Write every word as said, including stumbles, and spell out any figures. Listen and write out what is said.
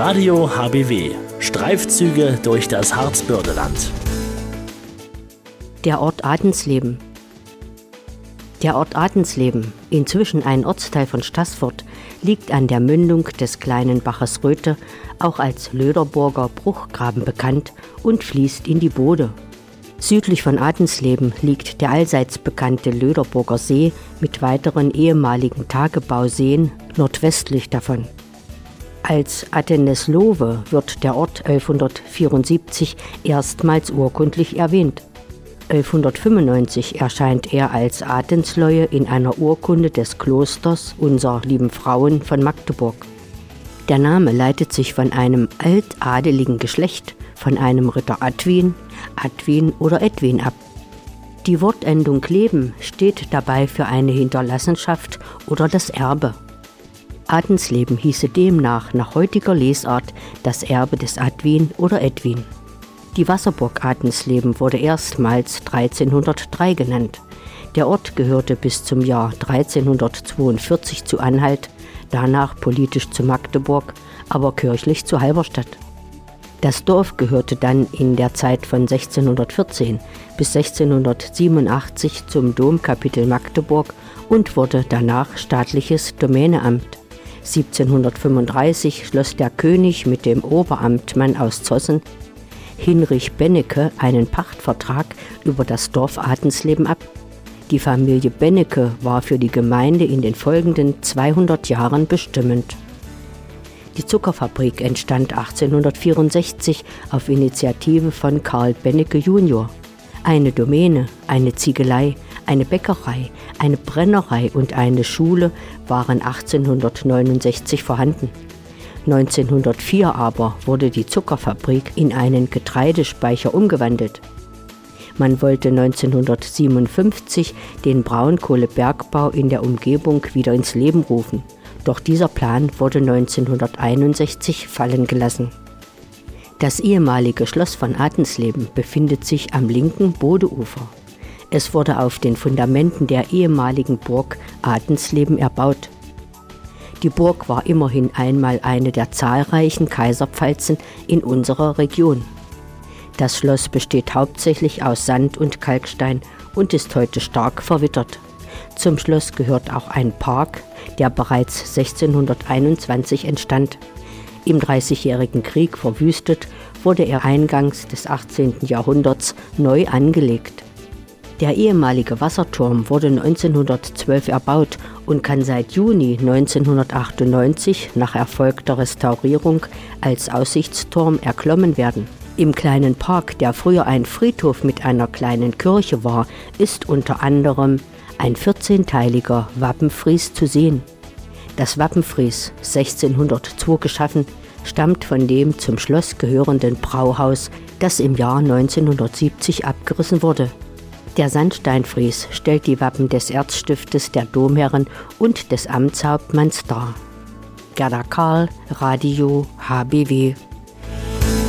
Radio H B W. Streifzüge durch das Harzbördeland. Der Ort Adensleben. Der Ort Adensleben, inzwischen ein Ortsteil von Staßfurt, liegt an der Mündung des kleinen Baches Röthe, auch als Löderburger Bruchgraben bekannt, und fließt in die Bode. Südlich von Adensleben liegt der allseits bekannte Löderburger See mit weiteren ehemaligen Tagebauseen nordwestlich davon. Als Atheneslohe wird der Ort elfhundertvierundsiebzig erstmals urkundlich erwähnt. elfhundertfünfundneunzig erscheint er als Adensleue in einer Urkunde des Klosters Unser Lieben Frauen von Magdeburg. Der Name leitet sich von einem altadeligen Geschlecht, von einem Ritter Adwin, Adwin oder Edwin ab. Die Wortendung Leben steht dabei für eine Hinterlassenschaft oder das Erbe. Adensleben hieße demnach nach heutiger Lesart das Erbe des Adwin oder Edwin. Die Wasserburg Adensleben wurde erstmals dreizehnhundertdrei genannt. Der Ort gehörte bis zum Jahr dreizehnhundertzweiundvierzig zu Anhalt, danach politisch zu Magdeburg, aber kirchlich zu Halberstadt. Das Dorf gehörte dann in der Zeit von sechzehnhundertvierzehn bis sechzehnhundertsiebenundachtzig zum Domkapitel Magdeburg und wurde danach staatliches Domäneamt. siebzehnhundertfünfunddreißig schloss der König mit dem Oberamtmann aus Zossen, Hinrich Bennecke, einen Pachtvertrag über das Dorf Adensleben ab. Die Familie Bennecke war für die Gemeinde in den folgenden zweihundert Jahren bestimmend. Die Zuckerfabrik entstand achtzehnhundertvierundsechzig auf Initiative von Karl Bennecke junior Eine Domäne, eine Ziegelei, eine Bäckerei, eine Brennerei und eine Schule waren achtzehnhundertneunundsechzig vorhanden. neunzehnhundertvier aber wurde die Zuckerfabrik in einen Getreidespeicher umgewandelt. Man wollte neunzehnhundertsiebenundfünfzig den Braunkohlebergbau in der Umgebung wieder ins Leben rufen. Doch dieser Plan wurde neunzehnhunderteinundsechzig fallen gelassen. Das ehemalige Schloss von Adensleben befindet sich am linken Bodeufer. Es wurde auf den Fundamenten der ehemaligen Burg Adensleben erbaut. Die Burg war immerhin einmal eine der zahlreichen Kaiserpfalzen in unserer Region. Das Schloss besteht hauptsächlich aus Sand und Kalkstein und ist heute stark verwittert. Zum Schloss gehört auch ein Park, der bereits sechzehnhunderteinundzwanzig entstand. Im Dreißigjährigen Krieg verwüstet, wurde er eingangs des achtzehnten Jahrhunderts neu angelegt. Der ehemalige Wasserturm wurde neunzehnhundertzwölf erbaut und kann seit Juni neunzehnhundertachtundneunzig nach erfolgter Restaurierung als Aussichtsturm erklommen werden. Im kleinen Park, der früher ein Friedhof mit einer kleinen Kirche war, ist unter anderem ein vierzehnteiliger Wappenfries zu sehen. Das Wappenfries, sechzehnhundertzwei geschaffen, stammt von dem zum Schloss gehörenden Brauhaus, das im Jahr neunzehnhundertsiebzig abgerissen wurde. Der Sandsteinfries stellt die Wappen des Erzstiftes der Domherren und des Amtshauptmanns dar. Gerda Karl, Radio H B W.